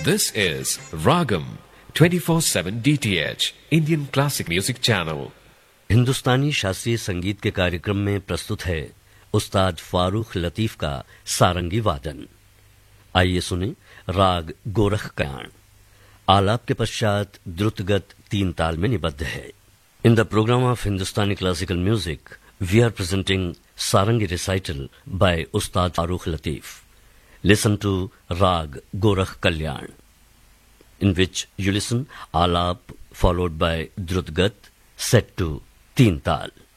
This is Ragam 24/7 DTH Indian Classic Music Channel. हिंदुस्तानी शास्त्रीय संगीत के कार्यक्रम में प्रस्तुत है उस्ताद फारूक लतीफ का सारंगी वादन। आइए सुने राग गोरख कल्याण। आलाप के पश्चात द्रुतगत 3 ताल में निबद्ध है। In the programme of Hindustani classical music we are presenting sarangi recital bye Ustad Farooq Latif. Listen to Rag Gorakh Kalyan, in which you listen Alap followed by Drutgat set to 3 Tal.